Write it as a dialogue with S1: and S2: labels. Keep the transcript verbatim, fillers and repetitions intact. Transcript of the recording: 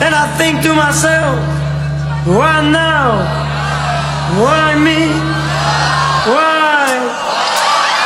S1: And I think to myself, why now? Why me?